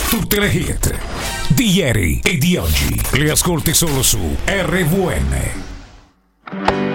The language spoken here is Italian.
Tutte le hit di ieri e di oggi le ascolti solo su RVN.